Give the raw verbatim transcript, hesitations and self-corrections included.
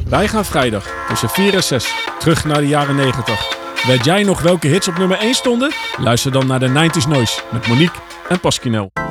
Wij gaan vrijdag tussen vier en zes terug naar de jaren negentig. Weet jij nog welke hits op nummer één stonden? Luister dan naar de nineties Noise met Monique en Pasquinel.